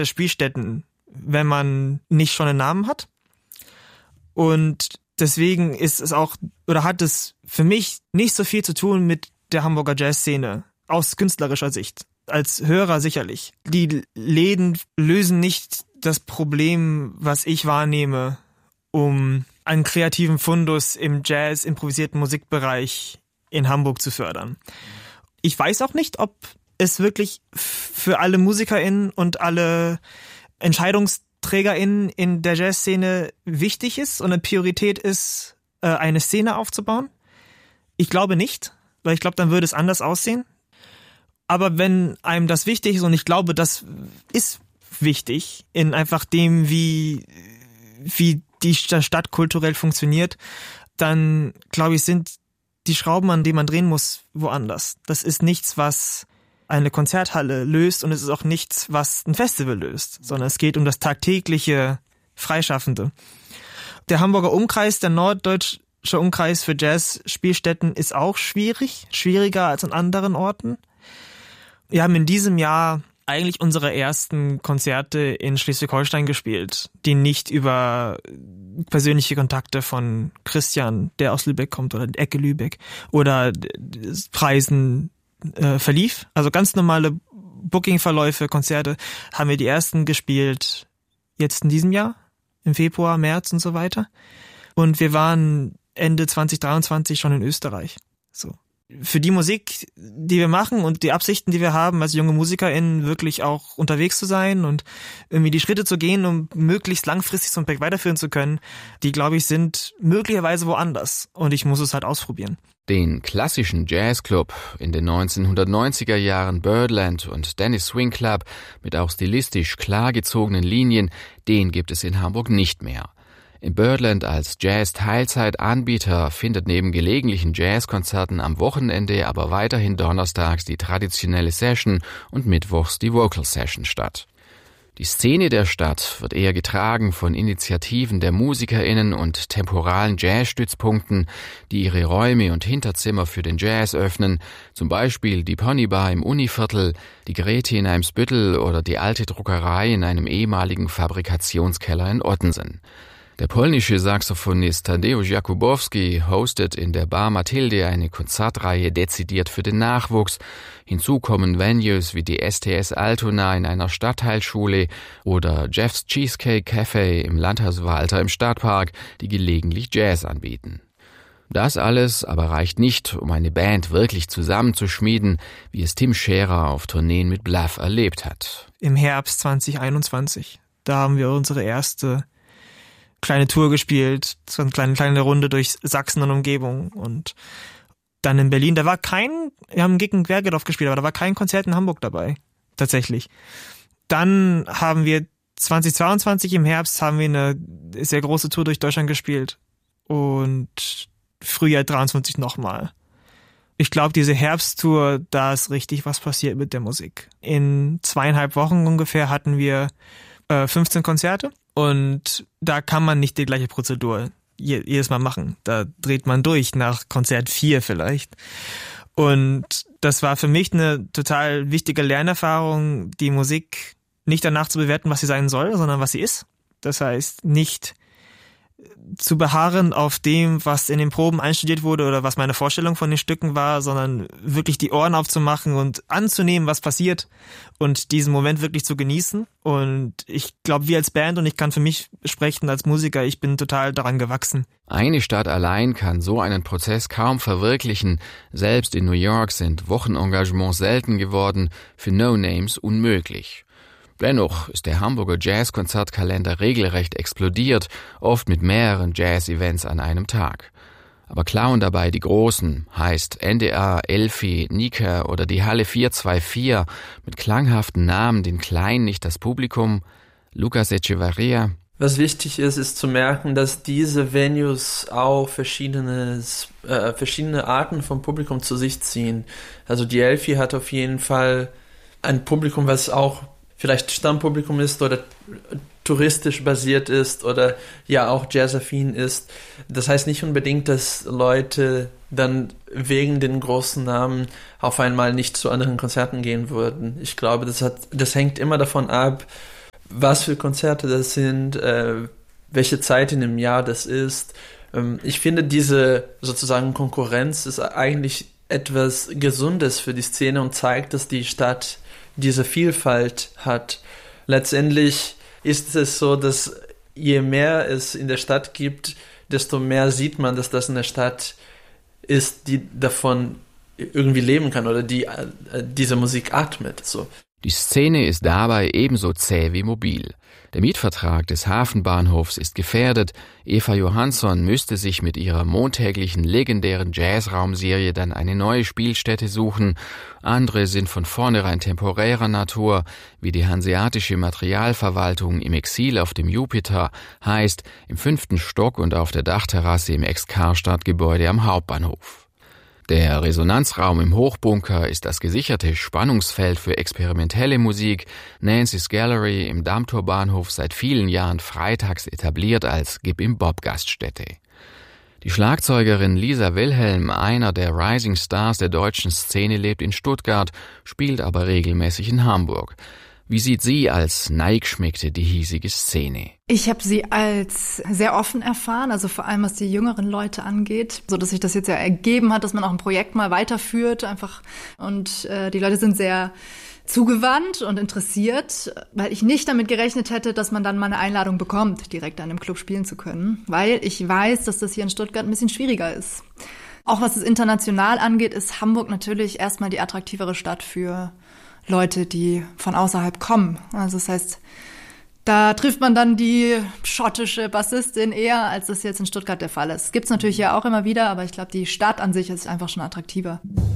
unbekannte Spielstätten, wenn man nicht schon einen Namen hat. Und deswegen ist es auch, oder hat es für mich nicht so viel zu tun mit der Hamburger Jazzszene aus künstlerischer Sicht. Als Hörer sicherlich. Die Läden lösen nicht das Problem, was ich wahrnehme, um einen kreativen Fundus im Jazz, improvisierten Musikbereich in Hamburg zu fördern. Ich weiß auch nicht, ob es wirklich für alle MusikerInnen und alle EntscheidungsträgerInnen in der Jazzszene wichtig ist und eine Priorität ist, eine Szene aufzubauen. Ich glaube nicht, weil ich glaube, dann würde es anders aussehen. Aber wenn einem das wichtig ist, und ich glaube, das ist wichtig in einfach dem, wie die Stadt kulturell funktioniert, dann glaube ich, sind die Schrauben, an denen man drehen muss, woanders. Das ist nichts, was eine Konzerthalle löst, und es ist auch nichts, was ein Festival löst, sondern es geht um das tagtägliche Freischaffende. Der Hamburger Umkreis, der norddeutsche Umkreis für Jazz-Spielstätten ist auch schwieriger als an anderen Orten. Wir haben in diesem Jahr eigentlich unsere ersten Konzerte in Schleswig-Holstein gespielt, die nicht über persönliche Kontakte von Christian, der aus Lübeck kommt, oder Ecke Lübeck, oder Preisen verlief. Also ganz normale Booking-Verläufe, Konzerte haben wir die ersten gespielt jetzt in diesem Jahr, im Februar, März und so weiter. Und wir waren Ende 2023 schon in Österreich. So. Für die Musik, die wir machen und die Absichten, die wir haben, als junge MusikerInnen wirklich auch unterwegs zu sein und irgendwie die Schritte zu gehen, um möglichst langfristig so ein Projekt weiterführen zu können, die, glaube ich, sind möglicherweise woanders. Und ich muss es halt ausprobieren. Den klassischen Jazzclub in den 1990er Jahren Birdland und Dennis Swing Club mit auch stilistisch klar gezogenen Linien, den gibt es in Hamburg nicht mehr. Im Birdland als Jazz-Teilzeitanbieter findet neben gelegentlichen Jazzkonzerten am Wochenende aber weiterhin donnerstags die traditionelle Session und mittwochs die Vocal Session statt. Die Szene der Stadt wird eher getragen von Initiativen der MusikerInnen und temporalen Jazzstützpunkten, die ihre Räume und Hinterzimmer für den Jazz öffnen, zum Beispiel die Ponybar im Univiertel, die Grete in Eimsbüttel oder die alte Druckerei in einem ehemaligen Fabrikationskeller in Ottensen. Der polnische Saxophonist Tadeusz Jakubowski hostet in der Bar Mathilde eine Konzertreihe dezidiert für den Nachwuchs. Hinzu kommen Venues wie die STS Altona in einer Stadtteilschule oder Jeff's Cheesecake Café im Landhauswalter im Stadtpark, die gelegentlich Jazz anbieten. Das alles aber reicht nicht, um eine Band wirklich zusammenzuschmieden, wie es Tim Scherer auf Tourneen mit Bluff erlebt hat. Im Herbst 2021, da haben wir unsere erste kleine Tour gespielt, so eine kleine Runde durch Sachsen und Umgebung, und dann in Berlin, wir haben Gig in Bergedorf gespielt, aber da war kein Konzert in Hamburg dabei, tatsächlich. Dann haben wir 2022 im Herbst eine sehr große Tour durch Deutschland gespielt und Frühjahr 23 nochmal. Ich glaube, diese Herbsttour, da ist richtig was passiert mit der Musik. In 2,5 Wochen ungefähr hatten wir 15 Konzerte. Und da kann man nicht die gleiche Prozedur jedes Mal machen. Da dreht man durch nach Konzert 4 vielleicht. Und das war für mich eine total wichtige Lernerfahrung, die Musik nicht danach zu bewerten, was sie sein soll, sondern was sie ist. Das heißt, nicht zu beharren auf dem, was in den Proben einstudiert wurde oder was meine Vorstellung von den Stücken war, sondern wirklich die Ohren aufzumachen und anzunehmen, was passiert und diesen Moment wirklich zu genießen. Und ich glaube, wir als Band, und ich kann für mich sprechen als Musiker, ich bin total daran gewachsen. Eine Stadt allein kann so einen Prozess kaum verwirklichen. Selbst in New York sind Wochenengagements selten geworden, für No-Names unmöglich. Dennoch ist der Hamburger Jazz-Konzertkalender regelrecht explodiert, oft mit mehreren Jazz-Events an einem Tag. Aber klauen dabei die Großen, heißt NDR, Elfi, Nika oder die Halle 424 mit klanghaften Namen den Kleinen nicht das Publikum? Lucas Echevarria. Was wichtig ist, ist zu merken, dass diese Venues auch verschiedene Arten vom Publikum zu sich ziehen. Also die Elfi hat auf jeden Fall ein Publikum, was auch vielleicht Stammpublikum ist oder touristisch basiert ist oder ja auch jazzaffin ist. Das heißt nicht unbedingt, dass Leute dann wegen den großen Namen auf einmal nicht zu anderen Konzerten gehen würden. Ich glaube, das hängt immer davon ab, was für Konzerte das sind, welche Zeit in dem Jahr das ist. Ich finde, diese sozusagen Konkurrenz ist eigentlich etwas Gesundes für die Szene und zeigt, dass die Stadt diese Vielfalt hat. Letztendlich ist es so, dass je mehr es in der Stadt gibt, desto mehr sieht man, dass das eine Stadt ist, die davon irgendwie leben kann oder die diese Musik atmet. So. Die Szene ist dabei ebenso zäh wie mobil. Der Mietvertrag des Hafenbahnhofs ist gefährdet. Eva Johansson müsste sich mit ihrer montäglichen legendären Jazzraumserie dann eine neue Spielstätte suchen. Andere sind von vornherein temporärer Natur, wie die Hanseatische Materialverwaltung im Exil auf dem Jupiter, heißt im 5. Stock und auf der Dachterrasse im Ex-Karstadt-Gebäude am Hauptbahnhof. Der Resonanzraum im Hochbunker ist das gesicherte Spannungsfeld für experimentelle Musik. Nancy's Gallery im Dammtorbahnhof seit vielen Jahren freitags etabliert als Gib-ihm-Bob-Gaststätte. Die Schlagzeugerin Lisa Wilhelm, einer der Rising Stars der deutschen Szene, lebt in Stuttgart, spielt aber regelmäßig in Hamburg. Wie sieht sie als Neigeschmeckte die hiesige Szene? Ich habe sie als sehr offen erfahren, also vor allem was die jüngeren Leute angeht, so dass sich das jetzt ja ergeben hat, dass man auch ein Projekt mal weiterführt einfach und die Leute sind sehr zugewandt und interessiert, weil ich nicht damit gerechnet hätte, dass man dann mal eine Einladung bekommt, direkt an einem Club spielen zu können, weil ich weiß, dass das hier in Stuttgart ein bisschen schwieriger ist. Auch was es international angeht, ist Hamburg natürlich erstmal die attraktivere Stadt für Leute, die von außerhalb kommen. Also das heißt, da trifft man dann die schottische Bassistin eher, als das jetzt in Stuttgart der Fall ist. Gibt's natürlich ja auch immer wieder, aber ich glaube, die Stadt an sich ist einfach schon attraktiver.